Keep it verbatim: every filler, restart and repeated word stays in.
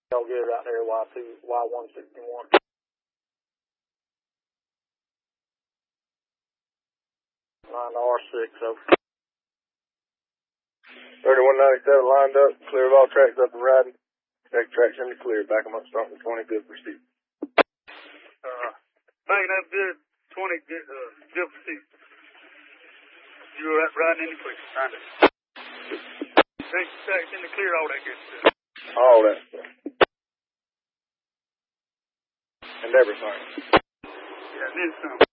Y'all good out there, Y two, Y one sixty-one. Line to R six, over. thirty-one ninety-seven lined up, clear of all tracks up and riding. Next track's in the clear, back them up starting at twenty, good pursuit. Uh, banging up good, twenty, good, uh, good pursuit. You were riding in the clear, kind of. Next track's in the clear, all that good stuff. All that stuff. And everything. Yeah, then some.